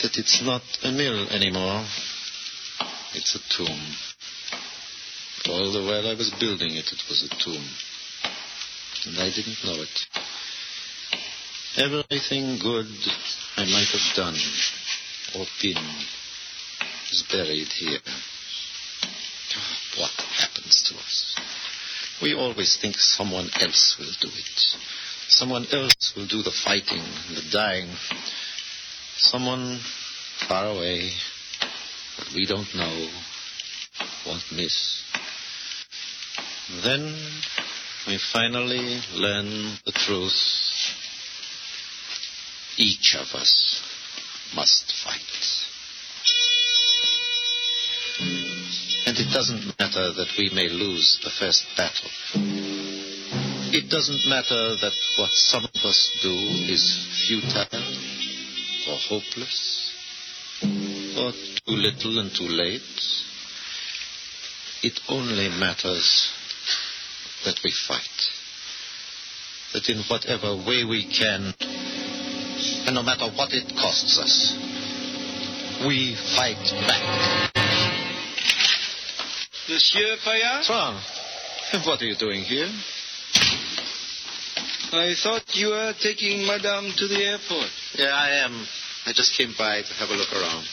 that it's not a mill anymore. It's a tomb. All the while I was building it, it was a tomb. And I didn't know it. Everything good I might have done or been is buried here. What happens to us? We always think someone else will do it. Someone else will do the fighting and the dying. Someone far away that we don't know, won't miss. Then we finally learn the truth. Each of us must fight. And it doesn't matter that we may lose the first battle. It doesn't matter that what some of us do is futile or hopeless or too little and too late. It only matters that we fight. That in whatever way we can, and no matter what it costs us, we fight back. Monsieur Payan? Tron, what are you doing here? I thought you were taking Madame to the airport. Yeah, I am. I just came by to have a look around.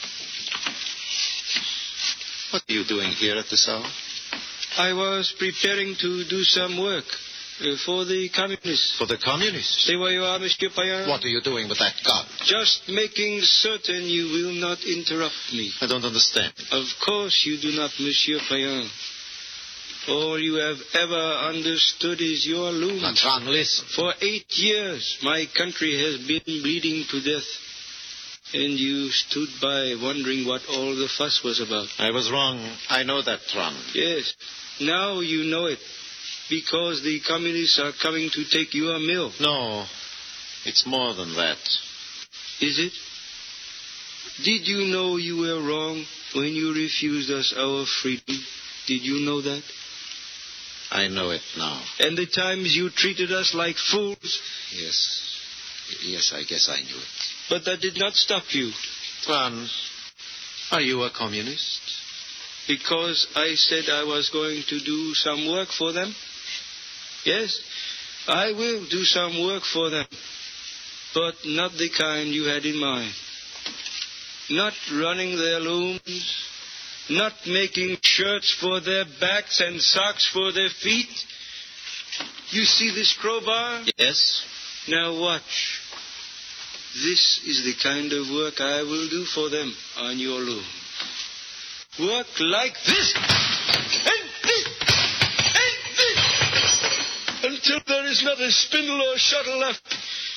What are you doing here at this hour? I was preparing to do some work for the communists. For the communists? Stay where you are, Monsieur Payan. What are you doing with that gun? Just making certain you will not interrupt me. I don't understand. Of course you do not, Monsieur Payan. All you have ever understood is your loom. Now, Tron, listen. For 8 years, my country has been bleeding to death. And you stood by wondering what all the fuss was about. I was wrong. I know that, Tron. Yes. Now you know it. Because the communists are coming to take your mill. No. It's more than that. Is it? Did you know you were wrong when you refused us our freedom? Did you know that? I know it now. And the times you treated us like fools? Yes. Yes, I guess I knew it. But that did not stop you. Tron, are you a communist? Because I said I was going to do some work for them? Yes, I will do some work for them. But not the kind you had in mind. Not running their looms. Not making shirts for their backs and socks for their feet. You see this crowbar? Yes. Now watch. This is the kind of work I will do for them on your loom. Work like this. And this. And this. Until there is not a spindle or shuttle left.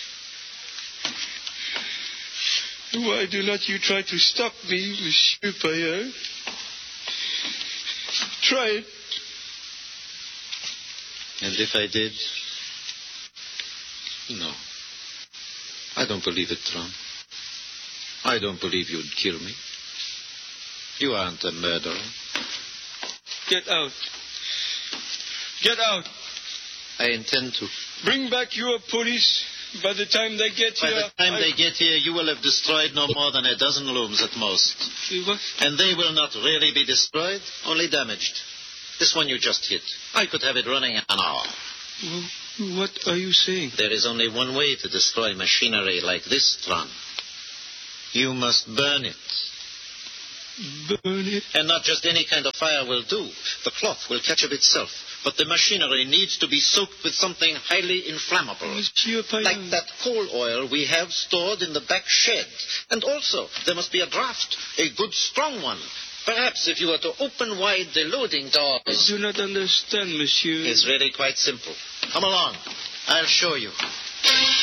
Why do not you try to stop me, Monsieur Payan? Try it. And if I did? No. I don't believe it, Tron. I don't believe you'd kill me. You aren't a murderer. Get out. Get out. I intend to. Bring back your police. By the time they get By here... the time they get here, you will have destroyed no more than a dozen looms at most. What? And they will not really be destroyed, only damaged. This one you just hit. I could have it running an hour. What are you saying? There is only one way to destroy machinery like this, Tron. You must burn it. Burn it? And not just any kind of fire will do. The cloth will catch of itself. But the machinery needs to be soaked with something highly inflammable. Monsieur Payan. Like that coal oil we have stored in the back shed. And also, there must be a draft, a good strong one. Perhaps if you were to open wide the loading doors... I do not understand, monsieur. It's really quite simple. Come along. I'll show you.